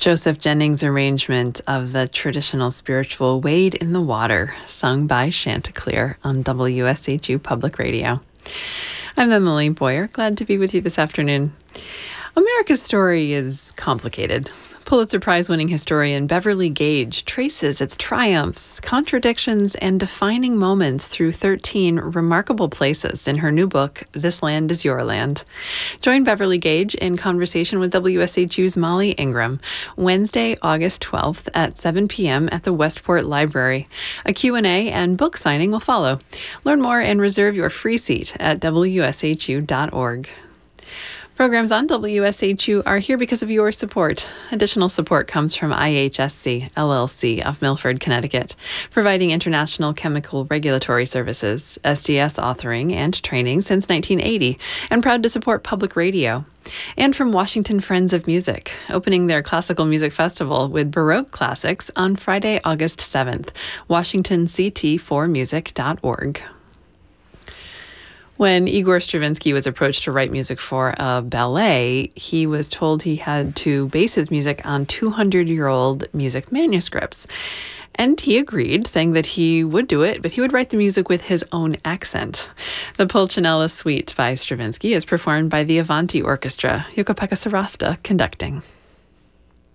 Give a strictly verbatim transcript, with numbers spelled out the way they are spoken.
Joseph Jennings' arrangement of the traditional spiritual Wade in the Water, sung by Chanticleer on W S H U Public Radio. I'm Emily Boyer, glad to be with you this afternoon. America's story is complicated. Pulitzer Prize-winning historian Beverly Gage traces its triumphs, contradictions, and defining moments through thirteen remarkable places in her new book, This Land is Your Land. Join Beverly Gage in conversation with W S H U's Molly Ingram, Wednesday, August twelfth at seven p.m. at the Westport Library. A Q and A and book signing will follow. Learn more and reserve your free seat at W S H U dot org. Programs on W S H U are here because of your support. Additional support comes from I H S C, L L C of Milford, Connecticut, providing international chemical regulatory services, S D S authoring and training since nineteen eighty, and proud to support public radio. And from Washington Friends of Music, opening their classical music festival with Baroque classics on Friday, August seventh, washington c t four music dot org. When Igor Stravinsky was approached to write music for a ballet, he was told he had to base his music on two hundred year old music manuscripts. And he agreed, saying that he would do it, but he would write the music with his own accent. The Pulcinella Suite by Stravinsky is performed by the Avanti Orchestra, Jukka-Pekka Sarasta conducting.